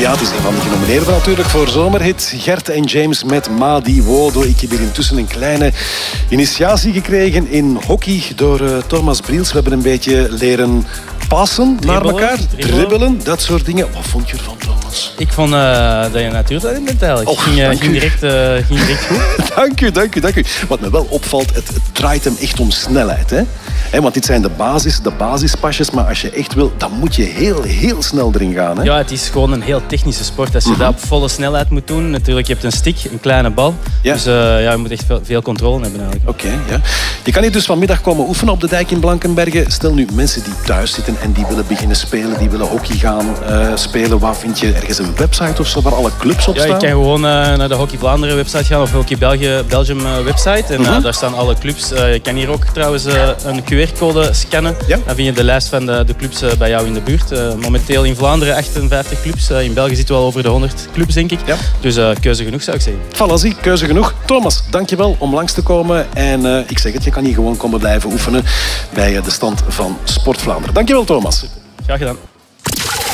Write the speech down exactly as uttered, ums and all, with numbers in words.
Ja, het is een van de genomineerden natuurlijk voor zomerhit. Gert en James met Madi Wodo. Ik heb hier intussen een kleine initiatie gekregen in hockey door uh, Thomas Briels. We hebben een beetje leren passen naar elkaar, dribbelen. dribbelen, dat soort dingen. Wat vond je ervan, Thomas? Ik vond uh, dat je natuurtalent bent eigenlijk. Oh, ging, uh, ging, direct, uh, ging direct goed. Dank u, dank u, dank u. Wat me wel opvalt, het, het draait hem echt om snelheid. Hè? He, want dit zijn de, basis, de basispasjes, maar als je echt wil, dan moet je heel, heel snel erin gaan. Hè? Ja, het is gewoon een heel technische sport. Als je mm-hmm. dat op volle snelheid moet doen, natuurlijk, je hebt een stick, een kleine bal. Ja. Dus uh, ja, je moet echt veel, veel controle hebben eigenlijk. Oké, okay, ja. Je kan hier dus vanmiddag komen oefenen op de dijk in Blankenberge. Stel nu mensen die thuis zitten en die willen beginnen spelen, die willen hockey gaan uh, spelen. Waar vind je ergens een website of zo waar alle clubs op ja, staan? Je kan gewoon uh, naar de Hockey Vlaanderen website gaan of Hockey België, Belgium uh, website. En uh, mm-hmm. daar staan alle clubs. Uh, je kan hier ook trouwens uh, een Q R-code scannen. Ja? Dan vind je de lijst van de, de clubs uh, bij jou in de buurt. Uh, momenteel in Vlaanderen achtenvijftig clubs. Uh, in België zitten we al over de honderd clubs, denk ik. Ja. Dus uh, keuze genoeg, zou ik zeggen. Voilà, zie, keuze genoeg. Thomas, dankjewel om langs te komen. En uh, ik zeg het, je kan hier gewoon komen blijven oefenen bij uh, de stand van Sport Vlaanderen. Dankjewel, Thomas. Graag gedaan.